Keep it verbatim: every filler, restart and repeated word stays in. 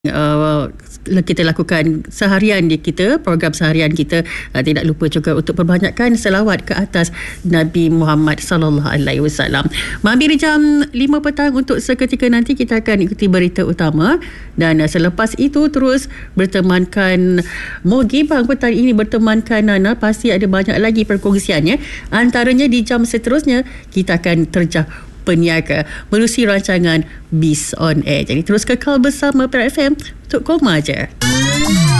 Uh, kita lakukan seharian di kita, program seharian kita. Uh, tidak lupa juga untuk perbanyakkan selawat ke atas Nabi Muhammad sallallahu alaihi wasallam. Mampir jam lima petang untuk seketika nanti kita akan ikuti berita utama, dan uh, selepas itu terus bertemankan Mogi. Bang petang ini bertemankan Nana, pasti ada banyak lagi perkongsiannya. Antaranya di jam seterusnya kita akan terjah peniaga menerusi rancangan Biz on Air. Jadi terus kekal bersama Perak F M untuk Koma Je.